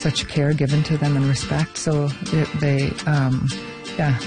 such care given to them and respect. So yeah.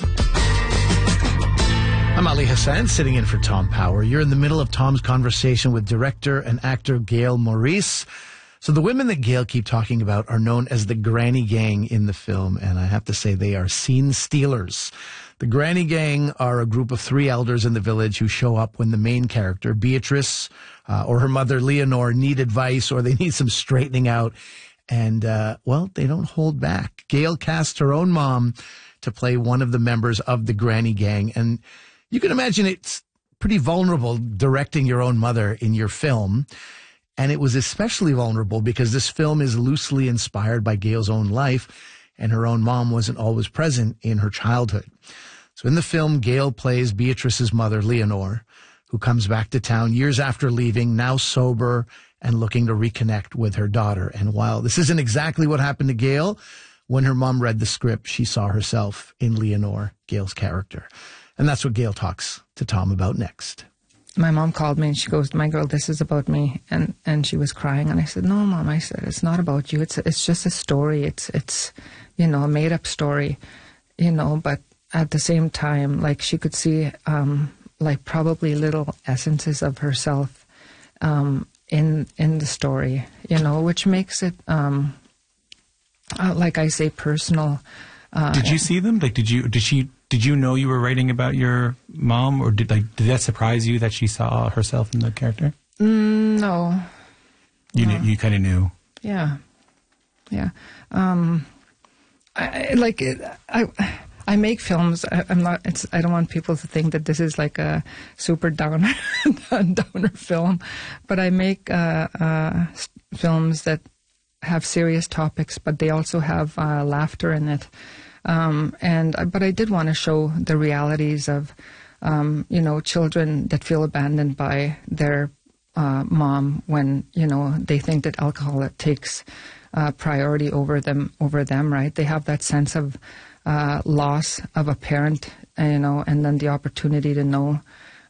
I'm Ali Hassan, sitting in for Tom Power. You're in the middle of Tom's conversation with director and actor Gail Maurice. So the women that Gail keep talking about are known as the Granny Gang in the film, and I have to say they are scene stealers. The Granny Gang are a group of 3 elders in the village who show up when the main character, Beatrice, or her mother, Leonore, need advice or they need some straightening out. And, well, they don't hold back. Gail cast her own mom to play one of the members of the Granny Gang, and you can imagine it's pretty vulnerable directing your own mother in your film. And it was especially vulnerable because this film is loosely inspired by Gail's own life, and her own mom wasn't always present in her childhood. So in the film, Gail plays Beatrice's mother, Leonore, who comes back to town years after leaving, now sober and looking to reconnect with her daughter. And while this isn't exactly what happened to Gail, when her mom read the script, she saw herself in Leonore, Gail's character. And that's what Gail talks to Tom about next. My mom called me and she goes, "My girl, this is about me." And she was crying. And I said, "No, Mom," I said, "it's not about you. It's just a story. It's a made up story, but at the same time, like she could see, like probably little essences of herself, in the story, which makes it, like I say, personal." Did you see them? Like, did you know you were writing about your mom, or did that surprise you that she saw herself in the character? No. You kind of knew. Yeah. I make films. I don't want people to think that this is like a super downer film, but I make films that have serious topics, but they also have laughter in it. But I did want to show the realities of, children that feel abandoned by their mom when, they think that alcohol takes priority over them, right? They have that sense of loss of a parent, and then the opportunity to know,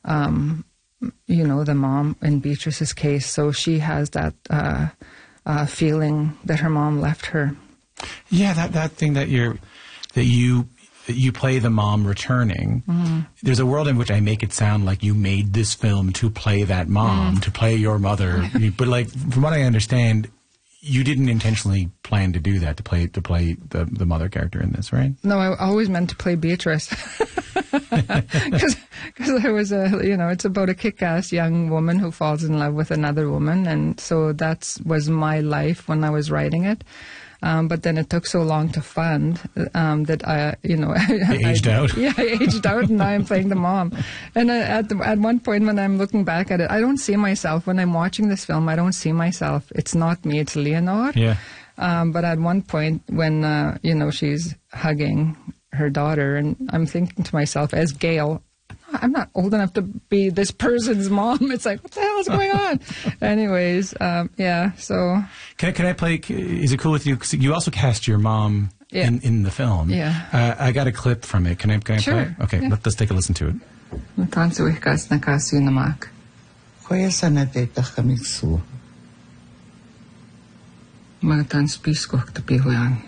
the mom in Beatrice's case. So she has that feeling that her mom left her. Yeah, that thing that you play the mom returning. Mm-hmm. There's a world in which I make it sound like you made this film to play that mom, to play your mother. But like, from what I understand, you didn't intentionally plan to do that, to play the mother character in this, right? No, I always meant to play Beatrice. Because I was it's about a kick-ass young woman who falls in love with another woman. And so that was my life when I was writing it. But then it took so long to fund that I aged out. Yeah, I aged out, and now I'm playing the mom. And at one point when I'm looking back at it, I don't see myself. When I'm watching this film, I don't see myself. It's not me, it's Leonore. Yeah. But at one point when, she's hugging her daughter, and I'm thinking to myself, as Gail, I'm not old enough to be this person's mom. It's like, what the hell is going on? Anyways, yeah, so. Can I play, is it cool with you? 'Cause you also cast your mom in the film. Yeah. I got a clip from it. Can I sure. play? Okay, yeah. Let's take a listen to it. Natansuikas nakasunamak. Kuya sana teta kami su. Magatan spisko tapihoyan.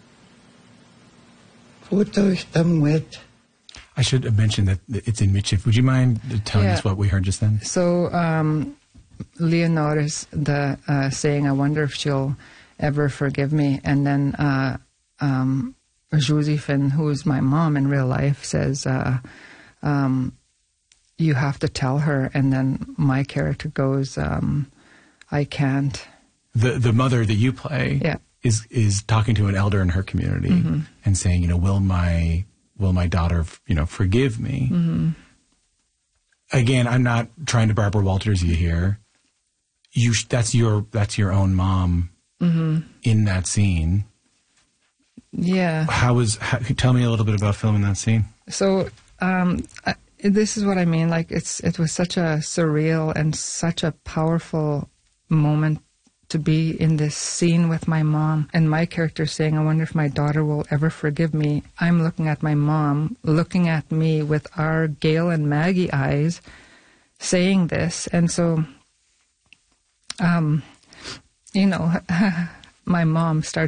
Puto istam wet. I should have mentioned that it's in Michif. Would you mind telling us what we heard just then? So, Leonore is saying, "I wonder if she'll ever forgive me." And then Josephine, who is my mom in real life, says, "You have to tell her." And then my character goes, "I can't." The mother that you play is talking to an elder in her community and saying, will my daughter, forgive me? Mm-hmm. Again, I'm not trying to Barbara Walters you here. That's your own mom in that scene. Yeah. Tell me a little bit about filming that scene. So, this is what I mean. Like, it was such a surreal and such a powerful moment to be in this scene with my mom, and my character saying, "I wonder if my daughter will ever forgive me." I'm looking at my mom, looking at me with our Gail and Maggie eyes, saying this. And so, my mom starts